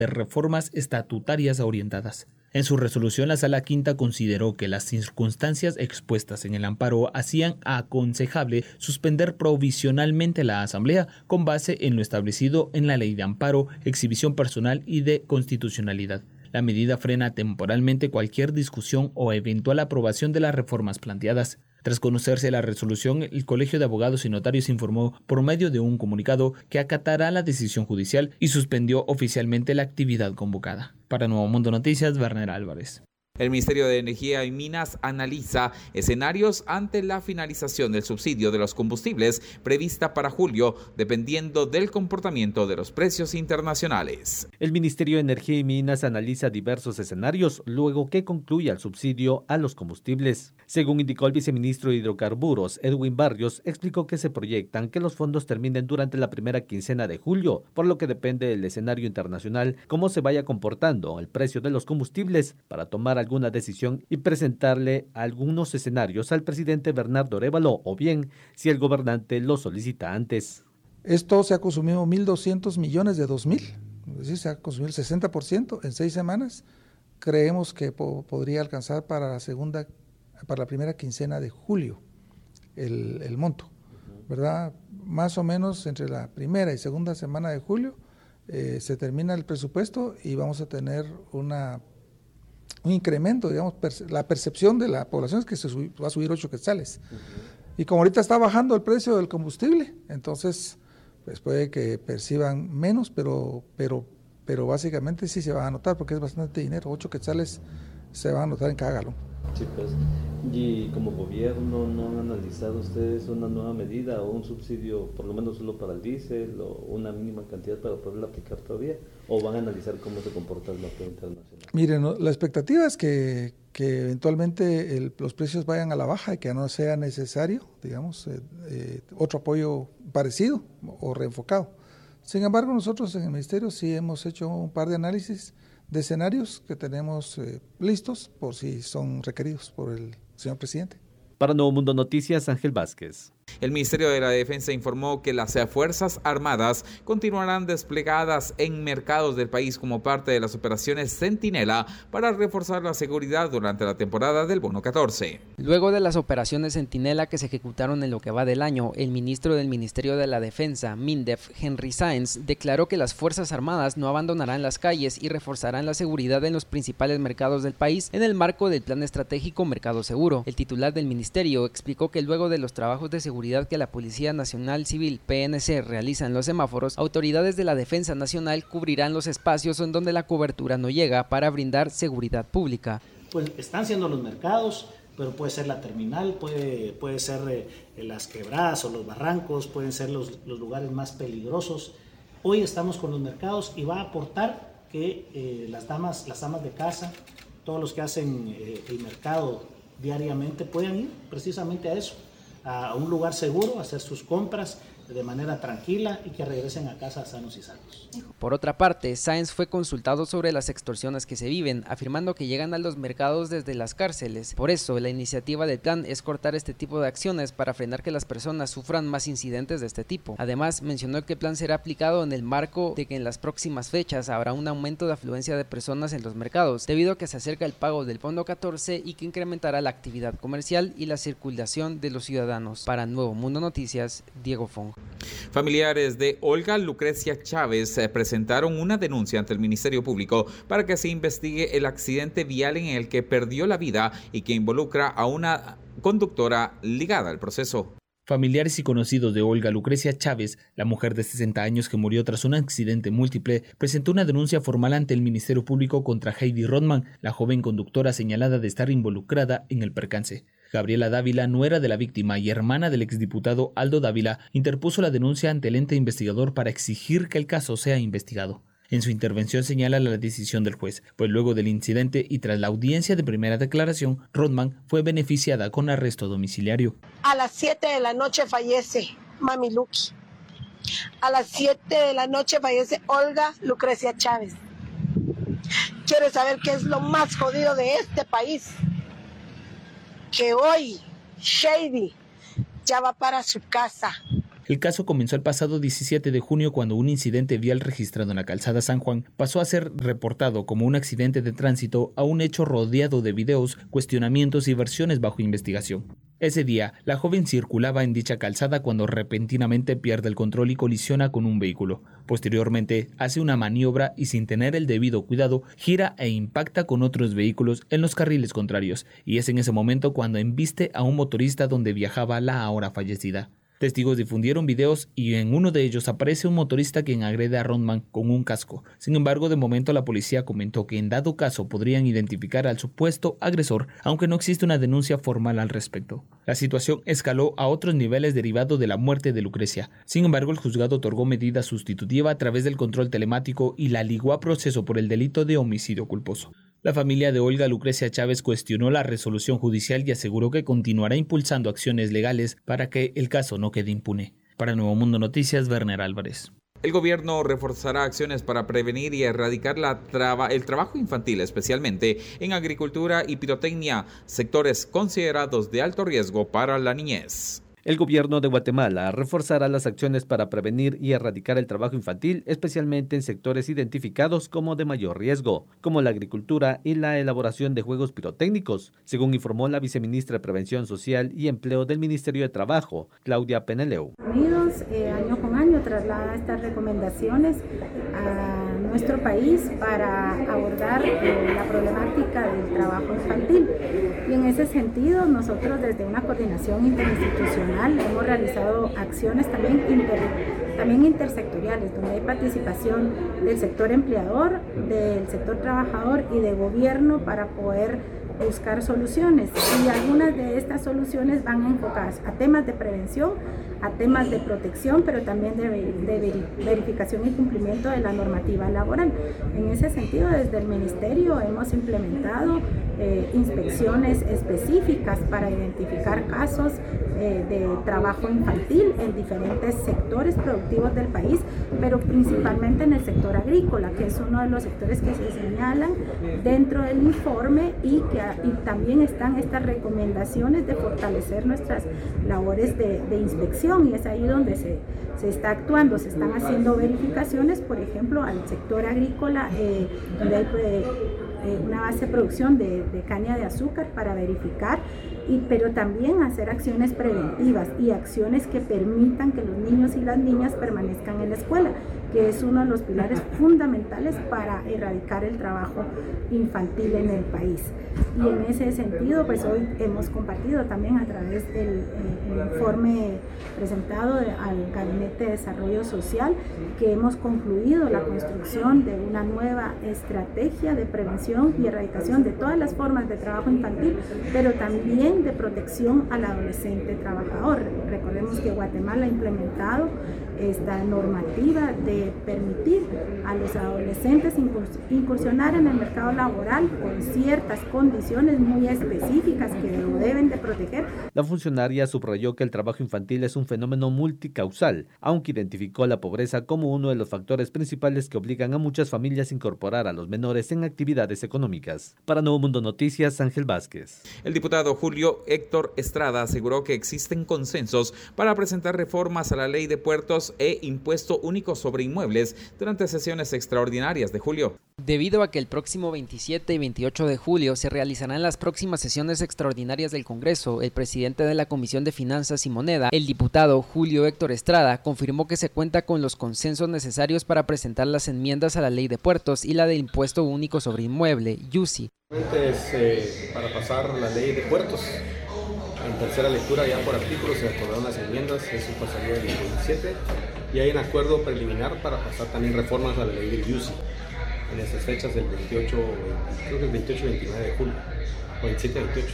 de reformas estatutarias orientadas. En su resolución, la Sala Quinta consideró que las circunstancias expuestas en el amparo hacían aconsejable suspender provisionalmente la Asamblea con base en lo establecido en la Ley de Amparo, Exhibición Personal y de Constitucionalidad. La medida frena temporalmente cualquier discusión o eventual aprobación de las reformas planteadas. Tras conocerse la resolución, el Colegio de Abogados y Notarios informó por medio de un comunicado que acatará la decisión judicial y suspendió oficialmente la actividad convocada. Para Nuevo Mundo Noticias, Werner Álvarez. El Ministerio de Energía y Minas analiza escenarios ante la finalización del subsidio de los combustibles prevista para julio, dependiendo del comportamiento de los precios internacionales. El Ministerio de Energía y Minas analiza diversos escenarios luego que concluya el subsidio a los combustibles. Según indicó el viceministro de Hidrocarburos, Edwin Barrios, explicó que se proyectan que los fondos terminen durante la primera quincena de julio, por lo que depende del escenario internacional cómo se vaya comportando el precio de los combustibles para tomar alguna decisión y presentarle algunos escenarios al presidente Bernardo Arévalo o bien si el gobernante lo solicita antes. Esto se ha consumido 1.200 millones de 2.000, es decir, se ha consumido el 60% en 6 semanas. Creemos que podría alcanzar para la primera quincena de julio el monto, ¿verdad? Más o menos entre la primera y segunda semana de julio se termina el presupuesto y vamos a tener un incremento, digamos, la percepción de la población es que va a subir 8 quetzales. Y como ahorita está bajando el precio del combustible, entonces pues puede que perciban menos, pero básicamente sí se va a notar porque es bastante dinero, 8 quetzales se van a notar en cada galón. Sí, pues. Y como gobierno, ¿no han analizado ustedes una nueva medida o un subsidio, por lo menos solo para el diésel, o una mínima cantidad para poderlo aplicar todavía? ¿O van a analizar cómo se comporta el mercado internacional? Miren, la expectativa es que eventualmente los precios vayan a la baja y que no sea necesario, digamos, otro apoyo parecido o reenfocado. Sin embargo, nosotros en el Ministerio sí hemos hecho un par de análisis de escenarios que tenemos listos por si son requeridos por el señor presidente. Para Nuevo Mundo Noticias, Ángel Vázquez. El Ministerio de la Defensa informó que las Fuerzas Armadas continuarán desplegadas en mercados del país como parte de las operaciones Centinela para reforzar la seguridad durante la temporada del Bono 14. Luego de las operaciones Centinela que se ejecutaron en lo que va del año, el ministro del Ministerio de la Defensa, MINDEF, Henry Sáenz, declaró que las Fuerzas Armadas no abandonarán las calles y reforzarán la seguridad en los principales mercados del país en el marco del Plan Estratégico Mercado Seguro. El titular del ministerio explicó que luego de los trabajos de seguridad que la Policía Nacional Civil, PNC, realiza en los semáforos, autoridades de la Defensa Nacional cubrirán los espacios en donde la cobertura no llega para brindar seguridad pública. Pues están siendo los mercados, pero puede ser la terminal, puede ser las quebradas o los barrancos, pueden ser los lugares más peligrosos. Hoy estamos con los mercados y va a aportar que las damas de casa, todos los que hacen el mercado diariamente puedan ir precisamente a eso, a un lugar seguro, a hacer sus compras de manera tranquila y que regresen a casa sanos y salvos. Por otra parte, Sáenz fue consultado sobre las extorsiones que se viven, afirmando que llegan a los mercados desde las cárceles. Por eso, la iniciativa del plan es cortar este tipo de acciones para frenar que las personas sufran más incidentes de este tipo. Además, mencionó que el plan será aplicado en el marco de que en las próximas fechas habrá un aumento de afluencia de personas en los mercados, debido a que se acerca el pago del Bono 14 y que incrementará la actividad comercial y la circulación de los ciudadanos. Para Nuevo Mundo Noticias, Diego Fong. Familiares de Olga Lucrecia Chávez presentaron una denuncia ante el Ministerio Público para que se investigue el accidente vial en el que perdió la vida y que involucra a una conductora ligada al proceso. Familiares y conocidos de Olga Lucrecia Chávez, la mujer de 60 años que murió tras un accidente múltiple, presentó una denuncia formal ante el Ministerio Público contra Heidi Rodman, la joven conductora señalada de estar involucrada en el percance. Gabriela Dávila, nuera de la víctima y hermana del exdiputado Aldo Dávila, interpuso la denuncia ante el ente investigador para exigir que el caso sea investigado. En su intervención señala la decisión del juez, pues luego del incidente y tras la audiencia de primera declaración, Rodman fue beneficiada con arresto domiciliario. A las 7 de la noche fallece Mami Luqui. A las 7 de la noche fallece Olga Lucrecia Chávez. Quiero saber qué es lo más jodido de este país. Que hoy Heidi ya va para su casa. El caso comenzó el pasado 17 de junio cuando un incidente vial registrado en la calzada San Juan pasó a ser reportado como un accidente de tránsito a un hecho rodeado de videos, cuestionamientos y versiones bajo investigación. Ese día, la joven circulaba en dicha calzada cuando repentinamente pierde el control y colisiona con un vehículo. Posteriormente, hace una maniobra y sin tener el debido cuidado, gira e impacta con otros vehículos en los carriles contrarios, y es en ese momento cuando embiste a un motorista donde viajaba la ahora fallecida. Testigos difundieron videos y en uno de ellos aparece un motorista quien agrede a Rodman con un casco. Sin embargo, de momento la policía comentó que en dado caso podrían identificar al supuesto agresor, aunque no existe una denuncia formal al respecto. La situación escaló a otros niveles derivado de la muerte de Lucrecia. Sin embargo, el juzgado otorgó medida sustitutiva a través del control telemático y la ligó a proceso por el delito de homicidio culposo. La familia de Olga Lucrecia Chávez cuestionó la resolución judicial y aseguró que continuará impulsando acciones legales para que el caso no quede impune. Para Nuevo Mundo Noticias, Werner Álvarez. El gobierno reforzará acciones para prevenir y erradicar el trabajo infantil, especialmente en agricultura y pirotecnia, sectores considerados de alto riesgo para la niñez. El gobierno de Guatemala reforzará las acciones para prevenir y erradicar el trabajo infantil, especialmente en sectores identificados como de mayor riesgo, como la agricultura y la elaboración de juegos pirotécnicos, según informó la viceministra de Prevención Social y Empleo del Ministerio de Trabajo, Claudia Peneleu. Unidos, año con año traslada estas recomendaciones a nuestro país para abordar la problemática del trabajo infantil. Y en ese sentido, nosotros desde una coordinación interinstitucional hemos realizado acciones también intersectoriales, donde hay participación del sector empleador, del sector trabajador y de gobierno para poder buscar soluciones. Y algunas de estas soluciones van enfocadas a temas de prevención, a temas de protección, pero también de verificación y cumplimiento de la normativa laboral. En ese sentido, desde el Ministerio hemos implementado inspecciones específicas para identificar casos de trabajo infantil en diferentes sectores productivos del país, pero principalmente en el sector agrícola, que es uno de los sectores que se señalan dentro del informe y también están estas recomendaciones de fortalecer nuestras labores de inspección, y es ahí donde se está actuando, se están haciendo verificaciones, por ejemplo, al sector agrícola, donde hay una base de producción de caña de azúcar para verificar, pero también hacer acciones preventivas y acciones que permitan que los niños y las niñas permanezcan en la escuela, que es uno de los pilares fundamentales para erradicar el trabajo infantil en el país. Y en ese sentido, pues hoy hemos compartido también a través del informe presentado al Gabinete de Desarrollo Social que hemos concluido la construcción de una nueva estrategia de prevención y erradicación de todas las formas de trabajo infantil, pero también de protección al adolescente trabajador. Recordemos que Guatemala ha implementado esta normativa de permitir a los adolescentes incursionar en el mercado laboral con ciertas condiciones muy específicas que lo deben de proteger. La funcionaria subrayó que el trabajo infantil es un fenómeno multicausal, aunque identificó la pobreza como uno de los factores principales que obligan a muchas familias a incorporar a los menores en actividades económicas. Para Nuevo Mundo Noticias, Ángel Vázquez. El diputado Julio Héctor Estrada aseguró que existen consensos para presentar reformas a la ley de puertos e impuesto único sobre inmuebles durante sesiones extraordinarias de julio. Debido a que el próximo 27 y 28 de julio se realizarán las próximas sesiones extraordinarias del Congreso, el presidente de la Comisión de Finanzas y Moneda, el diputado Julio Héctor Estrada, confirmó que se cuenta con los consensos necesarios para presentar las enmiendas a la Ley de Puertos y la del Impuesto Único sobre Inmueble, YUSI. Para pasar la Ley de Puertos, en tercera lectura ya por artículos se acordaron las enmiendas, eso pasaría el 27, y hay un acuerdo preliminar para pasar también reformas a la Ley del YUSI en esas fechas del 28, creo que el 28 y 29 de julio, o 27 y 28.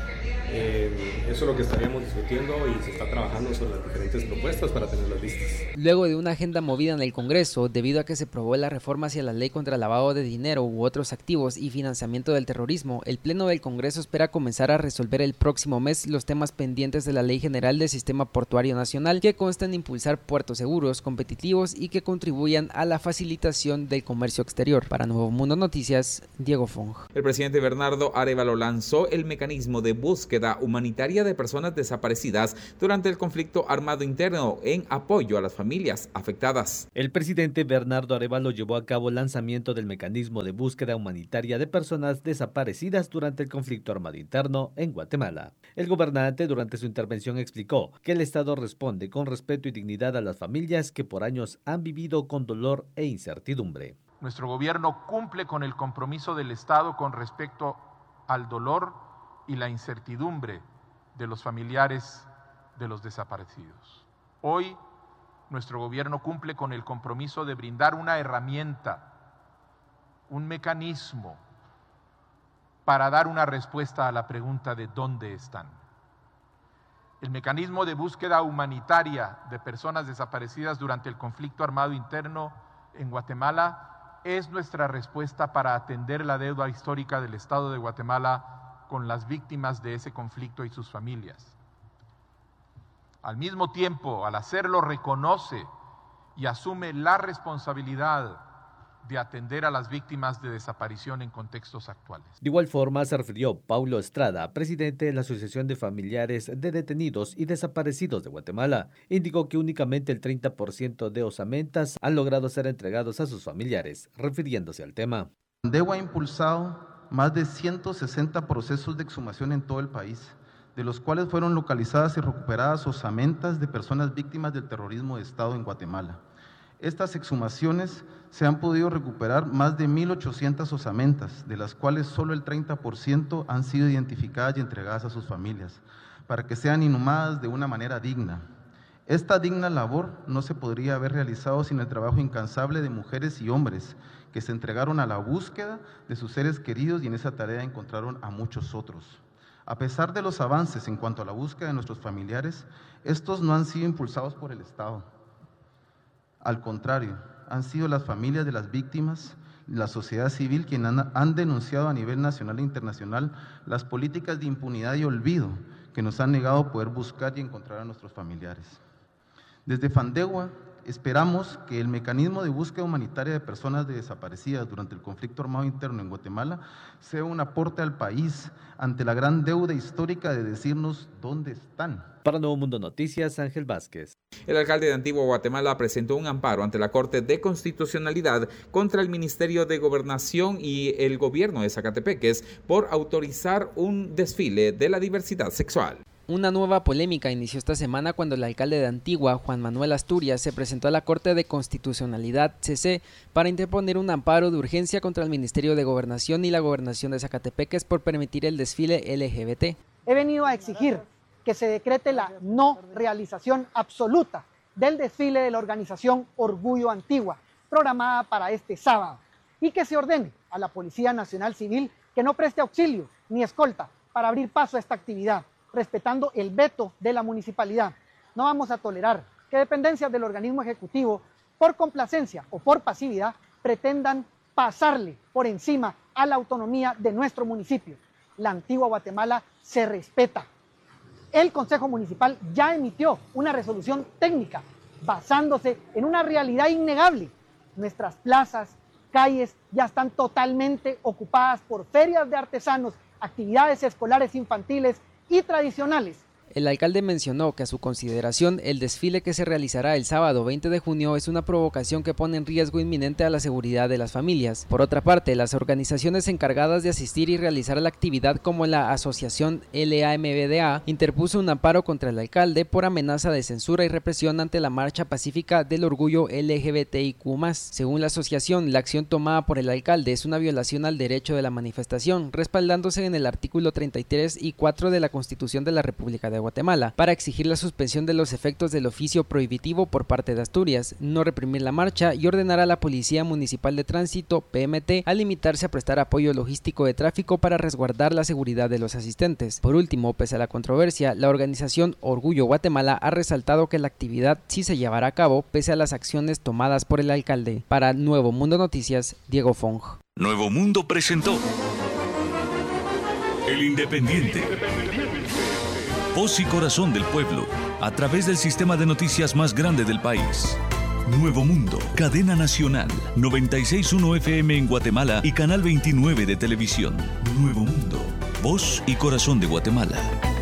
Eso es lo que estaríamos discutiendo y se está trabajando sobre las diferentes propuestas para tenerlas listas. Luego de una agenda movida en el Congreso, debido a que se aprobó la reforma hacia la ley contra el lavado de dinero u otros activos y financiamiento del terrorismo, el Pleno del Congreso espera comenzar a resolver el próximo mes los temas pendientes de la Ley General del Sistema Portuario Nacional, que constan en impulsar puertos seguros, competitivos y que contribuyan a la facilitación del comercio exterior. Para Nuevo Mundo Noticias, Diego Fong. El presidente Bernardo Arévalo lanzó el mecanismo de búsqueda búsqueda humanitaria de personas desaparecidas durante el conflicto armado interno en apoyo a las familias afectadas. El presidente Bernardo Arévalo llevó a cabo el lanzamiento del mecanismo de búsqueda humanitaria de personas desaparecidas durante el conflicto armado interno en Guatemala. El gobernante durante su intervención explicó que el Estado responde con respeto y dignidad a las familias que por años han vivido con dolor e incertidumbre. Nuestro gobierno cumple con el compromiso del Estado con respecto al dolor y la incertidumbre de los familiares de los desaparecidos. Hoy, nuestro gobierno cumple con el compromiso de brindar una herramienta, un mecanismo para dar una respuesta a la pregunta de ¿dónde están? El mecanismo de búsqueda humanitaria de personas desaparecidas durante el conflicto armado interno en Guatemala es nuestra respuesta para atender la deuda histórica del Estado de Guatemala con las víctimas de ese conflicto y sus familias. Al mismo tiempo, al hacerlo, reconoce y asume la responsabilidad de atender a las víctimas de desaparición en contextos actuales. De igual forma se refirió Paulo Estrada, presidente de la Asociación de Familiares de Detenidos y Desaparecidos de Guatemala. Indicó que únicamente el 30% de osamentas han logrado ser entregados a sus familiares, refiriéndose al tema. FANDEGUA ha impulsado más de 160 procesos de exhumación en todo el país, de los cuales fueron localizadas y recuperadas osamentas de personas víctimas del terrorismo de Estado en Guatemala. Estas exhumaciones se han podido recuperar más de 1.800 osamentas, de las cuales solo el 30% han sido identificadas y entregadas a sus familias, para que sean inhumadas de una manera digna. Esta digna labor no se podría haber realizado sin el trabajo incansable de mujeres y hombres que se entregaron a la búsqueda de sus seres queridos y en esa tarea encontraron a muchos otros. A pesar de los avances en cuanto a la búsqueda de nuestros familiares, estos no han sido impulsados por el Estado. Al contrario, han sido las familias de las víctimas, la sociedad civil quienes han denunciado a nivel nacional e internacional las políticas de impunidad y olvido que nos han negado poder buscar y encontrar a nuestros familiares. Desde FANDEGUA esperamos que el mecanismo de búsqueda humanitaria de personas desaparecidas durante el conflicto armado interno en Guatemala sea un aporte al país ante la gran deuda histórica de decirnos dónde están. Para Nuevo Mundo Noticias, Ángel Vázquez. El alcalde de Antigua Guatemala presentó un amparo ante la Corte de Constitucionalidad contra el Ministerio de Gobernación y el gobierno de Zacatepeques por autorizar un desfile de la diversidad sexual. Una nueva polémica inició esta semana cuando el alcalde de Antigua, Juan Manuel Asturias, se presentó a la Corte de Constitucionalidad, CC, para interponer un amparo de urgencia contra el Ministerio de Gobernación y la Gobernación de Zacatepeques por permitir el desfile LGBT. He venido a exigir que se decrete la no realización absoluta del desfile de la organización Orgullo Antigua, programada para este sábado, y que se ordene a la Policía Nacional Civil que no preste auxilio ni escolta para abrir paso a esta actividad, respetando el veto de la municipalidad. No vamos a tolerar que dependencias del organismo ejecutivo, por complacencia o por pasividad, pretendan pasarle por encima a la autonomía de nuestro municipio. La Antigua Guatemala se respeta. El Consejo Municipal ya emitió una resolución técnica basándose en una realidad innegable. Nuestras plazas, calles ya están totalmente ocupadas por ferias de artesanos, actividades escolares infantiles y tradicionales. El alcalde mencionó que a su consideración el desfile que se realizará el sábado 20 de junio es una provocación que pone en riesgo inminente a la seguridad de las familias. Por otra parte, las organizaciones encargadas de asistir y realizar la actividad como la Asociación LAMBDA interpuso un amparo contra el alcalde por amenaza de censura y represión ante la marcha pacífica del orgullo LGBTIQ+. Según la asociación, la acción tomada por el alcalde es una violación al derecho de la manifestación, respaldándose en el artículo 33 y 4 de la Constitución de la República de Guatemala, para exigir la suspensión de los efectos del oficio prohibitivo por parte de Asturias, no reprimir la marcha y ordenar a la Policía Municipal de Tránsito, PMT, a limitarse a prestar apoyo logístico de tráfico para resguardar la seguridad de los asistentes. Por último, pese a la controversia, la organización Orgullo Guatemala ha resaltado que la actividad sí se llevará a cabo pese a las acciones tomadas por el alcalde. Para Nuevo Mundo Noticias, Diego Fong. Nuevo Mundo presentó El Independiente. Voz y corazón del pueblo, a través del sistema de noticias más grande del país. Nuevo Mundo, cadena nacional, 96.1 FM en Guatemala y canal 29 de televisión. Nuevo Mundo, voz y corazón de Guatemala.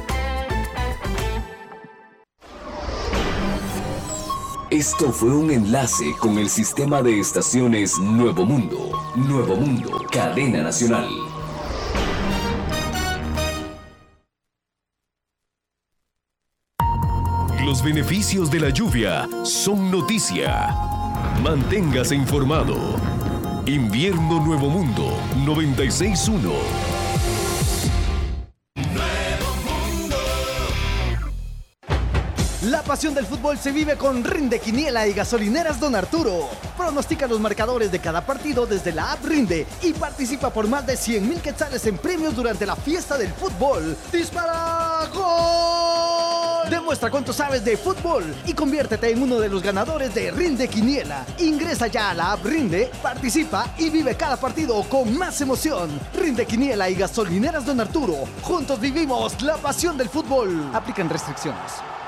Esto fue un enlace con el sistema de estaciones Nuevo Mundo. Nuevo Mundo, cadena nacional. Los beneficios de la lluvia son noticia. Manténgase informado. Invierno Nuevo Mundo 96.1. La pasión del fútbol se vive con Rinde Quiniela y Gasolineras Don Arturo. Pronostica los marcadores de cada partido desde la app Rinde y participa por más de 100,000 quetzales en premios durante la fiesta del fútbol. ¡Dispara! ¡Gol! Demuestra cuánto sabes de fútbol y conviértete en uno de los ganadores de Rinde Quiniela. Ingresa ya a la app Rinde, participa y vive cada partido con más emoción. Rinde Quiniela y Gasolineras Don Arturo. Juntos vivimos la pasión del fútbol. Aplican restricciones.